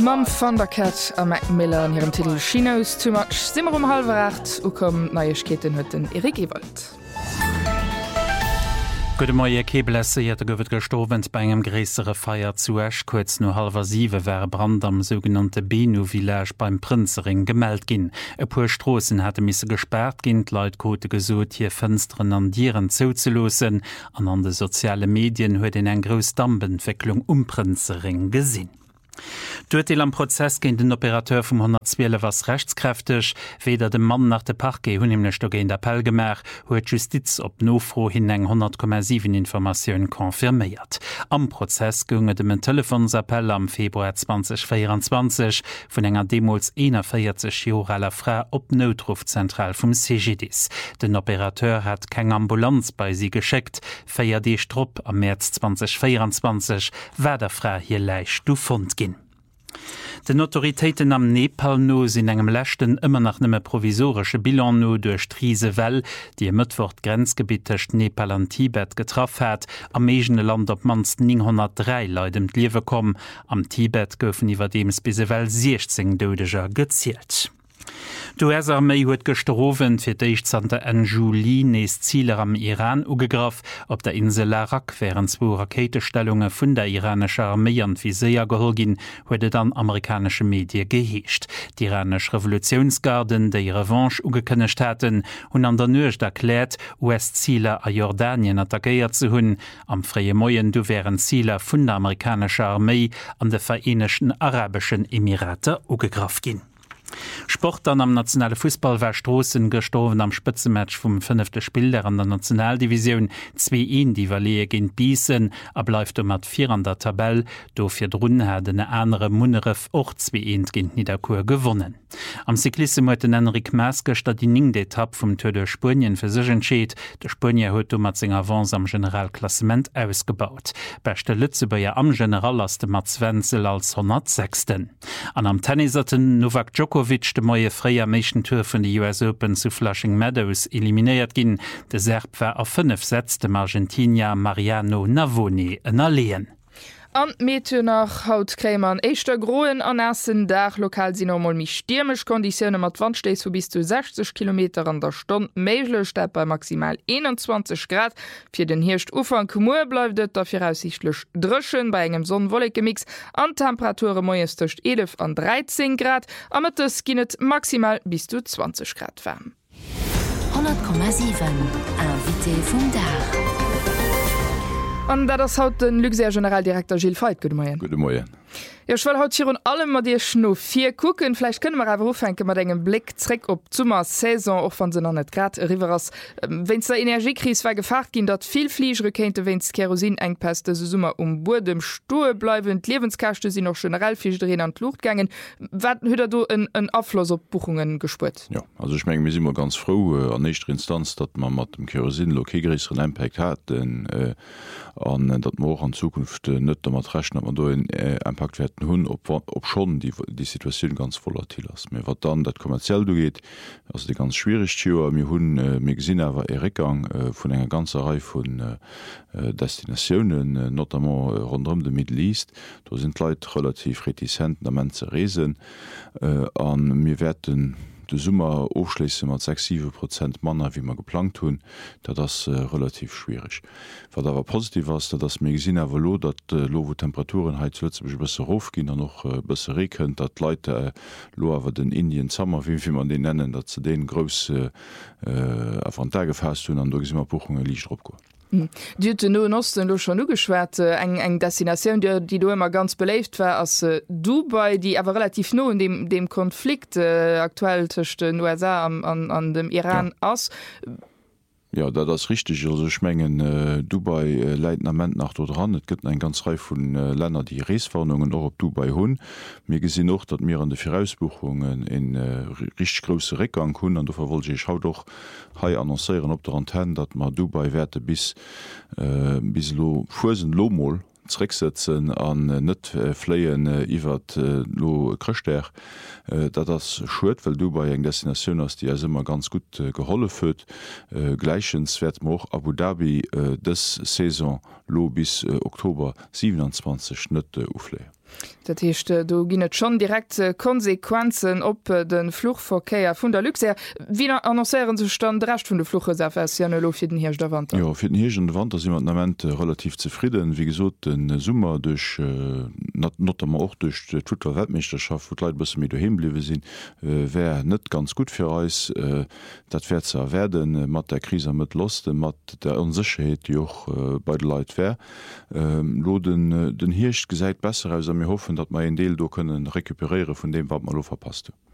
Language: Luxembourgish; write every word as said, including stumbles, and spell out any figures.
Mam van der Cat a Mac Miller an ihrem Titel Chinos too much simmer um halber acht u kom Neuigkeiten huet den Erik Ewald. Gute Moie Keblässe je der gowet gestorwens bei engem gräsere Feier zu Esch kurz no halber sieve wär Brand am sogenannte Benu-Village beim Prinzering gemeldt ginn. E puer Strossen hatte misse gesperrt ginnt Leiit Kote gesot hier Fensteren an Dieren zouzelosen, an an de soziale Medien huet in eng gros Dampentwicklung um Prinzering gesinn. D'Urteil am Prozess gegen den Operateur vom hundertzwölf was rechtskräftig, weder dem Mann nach der Parquet hun nämlich gegen Appell gemacht, huet Justiz op nofro hin eng hundert Komma sieben Informationen konfirmiert. Am Prozess ginge dem en Telefonsappell am Februar zwanzig vierundzwanzig von enger Demos einundvierzig Joraler Frau op Notrufzentral vom C G Dis. Den Operateur hat keng Ambulanz bei sie geschickt, feier die Strupp am März zwanzig vierundzwanzig war der Frau hier leicht du fund gin. Den Autoritäten am Nepal no sinn engem Lächten immer nach nëmme provisorsche Bilan no durch Triese Well, die im Mittwoch grenzgebietecht Nepal an Tibet getraff hat, am megene Land op manst neunhundertdrei Leute im Liewe kom. Am Tibet goufen iwwer dems bise well sechzehn Dodeger gezielt. Du U S-Armee huet gestrowen fir d'Eichtzante Anjuli nees Zieler am Iran ugegraf, op der Insel Arak wären zwo Raketestellunge vun der iranescher Armee an Viséier gehol gin, huet dann amerikanische Medien geheescht. Die iranesch Revolutionsgarden, déi Revanche ugekënnecht hatten, hun an der Nuecht erkläert, U S-Zieler a Jordanien attackéiert ze hunn. Am Freie Moien du wären Zieler vun der amerikanischer Armee an de Vereinigten Arabischen Emirate ugegraf gin. Sport an am nationale Fußball war Strossen gestorven am Spitzenmatch vom fünfte Spiel der an der Nationaldivision zwei in die Valee gin Biesen abläuft um mat vier an der Tabelle do fir Drnnen hat eine andere Munneref och zwei in ginnt Niederkur gewonnen. Am Cyklisme huet den Enric Maske statt die ningde Etappe vom Tour de Spurien für sich entscheet. Der Spurnier huet um mat senger Avance am Generalklassement ausgebaut. Beste Lützebauer am General as de Mats Wenzel als hundertsechsten. An am Tenniserten Novak Djokovic de moie freier Meeschentour vun die U S Open zu Flushing Meadows eliminiert ginn. De Serb war auf fünf Sätze dem Argentinier Mariano Navoni ënnerleen. An Meteor nach Hautkrämer an eischter Groen an ersten Dach lokal sinn normal mi stürmisch Konditionen mat Wandstees wo bis zu sechzig Kilometer an der Stunde méiglech dat bei maximal einundzwanzig Grad. Fir den Hircht Ufer an Kumur bleibt dafir aussichtlech drschen bei engem Sonnenwollegemix an Temperature moies töcht elf an dreizehn Grad, am es ginnet maximal bis zu zwanzig Grad wärm. hundert Komma sieben Invité vum Dach. An da das haut den Luxer Generaldirektor Gilles Veit Gute Morgen. Gute Morgen. Ja, ich will heute hier und allem mal dir noch vier gucken. Vielleicht können wir aber aufhängen mit einem Blick zurück auf die Sommersaison, auch wenn sie noch nicht gerade rüber ist. Wenn es der Energiekrise war gefragt ging, dass viel Flieger könnte, wenn es Kerosinengpässe so Sommer um Boden Stuhl bleiben, die Lebenskosten sind noch generell viel drehen an die Luft gegangen. Was hat er da einen, einen Abfluss auf Buchungen gespürt? Ja, also ich meine, wir sind immer ganz froh äh, an erster Instanz, dass man mit dem Kerosin noch keinen größeren Impact hat, denn äh, an äh, dass man auch in Zukunft äh, nicht damit rechnen, dass man da einen äh, Impact werden hun ob, ob schon die, die Situation ganz volatil ist. Mir wat dann dat kommerziell du geht, also die ganz schwierig mir hun äh, mir gesinn awer e Rückgang äh, vun enger ganzer Reihe von äh, Destinationen, äh, notamment äh, rund um de Middle East. Da sind Leute relativ reticent am ze reesen äh, an mir werden de Summer aufschließen mat sechs bis sieben Prozent Manner wie man geplant hun, da das äh, relativ schwierig. Wat aber positiv was, dat das Magasin lo, dat äh, lo wo Temperaturen he besser hochgin noch äh, besser regnen, dat Leute äh, lo awer den Indien Sommer wie wie man den nennen, dat ze den grosse äh, Avantage fest hun an do immer Buchungen li opko. Dute no Osten lo schon ugeschwert eng eng Destination, die, die du immer ganz beleeft war as äh, Dubai, die awer relativ no in dem, dem Konflikt äh, aktuell zwischen den U S A an, an, an dem Iran ja. ass. Ja, da das richtig also schmengen äh, Dubai äh, Leiitenament nach dort ran. Es gibt ein ganz Reihe von äh, Länder, die Reeswarnungen auch op Dubai hun. Mir gesehen noch, dat mir an de Vorausbuchungen in äh, richtig große Rückgang hun an der wollte ich auch doch he annoncieren op der Antenne, dat man Dubai Werte bis äh, bis lo Fusen Lomol zurücksetzen an äh, net äh, Fleien iwwer äh, lo Krchter, äh, dat das schuet, weil du bei eng Destination hast, die immer ganz gut äh, geholle führt. Äh, Gleichens werd auch Abu Dhabi äh, des Saison lo bis äh, Oktober siebenundzwanzig net äh, ufle. Dat heißt, du ginnet schon direkt Konsequenzen op den Fluchverkehr vun der Luxe. Wie annoncéieren se stand recht vun de Fluche fir den Hirsch der Wand. Ja, fir den Hirschen Wand ass imament relativ zufrieden, wie gesot den Summer duch not och duch d Twitter Weltmeisterschaft wo leit bis mir du hinbliwe sinn, wär net ganz gut fir eis, dat fährt ze werden mat der Krise met loste, mat der Unsicherheet Joch bei de Leiit wär. Lo den, den Hirsch gesäit besser als mir hoffen, dat ma en Deel do können rekuperiere von dem wat man lo verpasste.